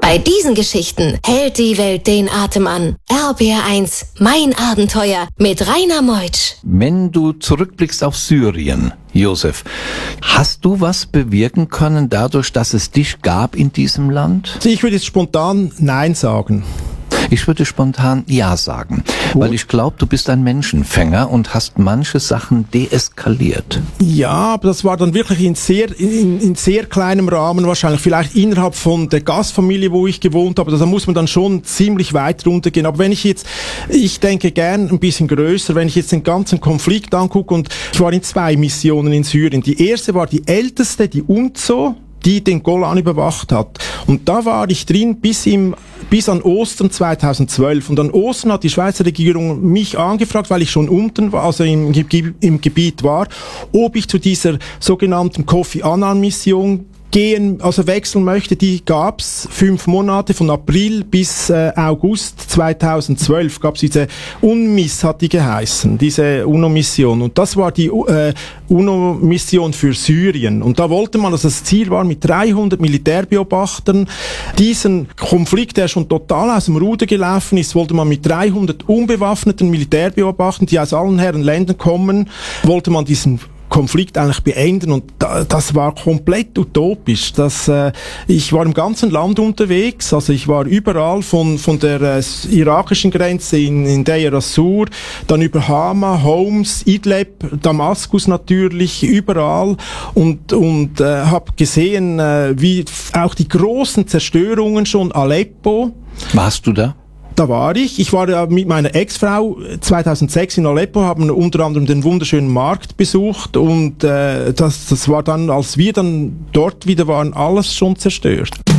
Bei diesen Geschichten hält die Welt den Atem an. RBR1, mein Abenteuer mit Rainer Meutsch. Wenn du zurückblickst auf Syrien, Josef, hast du was bewirken können dadurch, dass es dich gab in diesem Land? Ich würde jetzt spontan Nein sagen. Ich würde spontan Ja sagen, weil ich glaube, du bist ein Menschenfänger und hast manche Sachen deeskaliert. Ja, aber das war dann wirklich in sehr kleinem Rahmen wahrscheinlich, vielleicht innerhalb von der Gastfamilie, wo ich gewohnt habe. Da muss man dann schon ziemlich weit runtergehen. Aber ich denke gern ein bisschen größer, wenn ich jetzt den ganzen Konflikt angucke, und ich war in 2 Missionen in Syrien. Die erste war die älteste, die UNZO, die den Golan überwacht hat. Und da war ich drin bis an Ostern 2012. Und an Ostern hat die Schweizer Regierung mich angefragt, weil ich schon unten war, also im Gebiet war, ob ich zu dieser sogenannten Kofi Annan-Mission wechseln möchte. Die gab's 5 Monate, von April bis August 2012 gab's diese UNMISS, hat die geheißen, diese UNO-Mission. Und das war die UNO-Mission für Syrien. Und da wollte man, also das Ziel war, mit 300 Militärbeobachtern diesen Konflikt, der schon total aus dem Ruder gelaufen ist, wollte man mit 300 unbewaffneten Militärbeobachtern, die aus allen Herren Ländern kommen, wollte man diesen Konflikt eigentlich beenden, und das war komplett utopisch. Ich war im ganzen Land unterwegs, also ich war überall von der irakischen Grenze in Deir ez-Zor, dann über Hama, Homs, Idlib, Damaskus natürlich, überall, und habe gesehen, wie auch die großen Zerstörungen schon, Aleppo. Warst du da? Da war ich. Ich war mit meiner Ex-Frau 2006 in Aleppo, haben unter anderem den wunderschönen Markt besucht, und das war dann, als wir dann dort wieder waren, alles schon zerstört.